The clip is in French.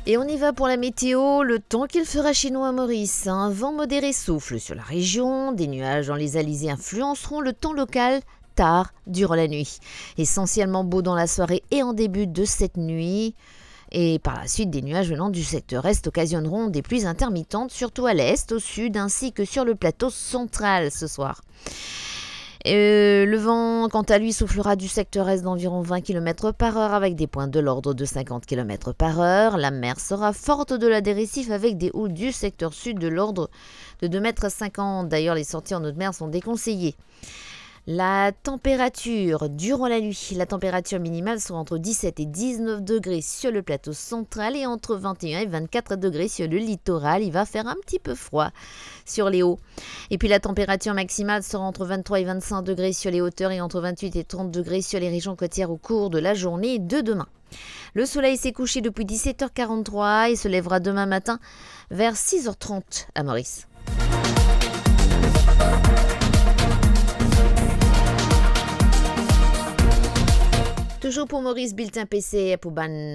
Et on y va pour la météo, le temps qu'il fera chez nous à Maurice. Un vent modéré souffle sur la région, des nuages dans les alizés influenceront le temps local tard durant la nuit. Essentiellement beau dans la soirée et en début de cette nuit. Et par la suite, des nuages venant du secteur est occasionneront des pluies intermittentes, surtout à l'est, au sud, ainsi que sur le plateau central ce soir. Le vent, quant à lui, soufflera du secteur est d'environ 20 km par heure avec des pointes de l'ordre de 50 km par heure. La mer sera forte de la des récifs avec des houles du secteur sud de l'ordre de 2,50 m. D'ailleurs, les sorties en haute mer sont déconseillées. La température durant la nuit, la température minimale sera entre 17 et 19 degrés sur le plateau central et entre 21 et 24 degrés sur le littoral. Il va faire un petit peu froid sur les hauts. Et puis la température maximale sera entre 23 et 25 degrés sur les hauteurs et entre 28 et 30 degrés sur les régions côtières au cours de la journée de demain. Le soleil s'est couché depuis 17h43 et se lèvera demain matin vers 6h30 à Maurice. Toujours pour Maurice, bulletin PC pour Ban.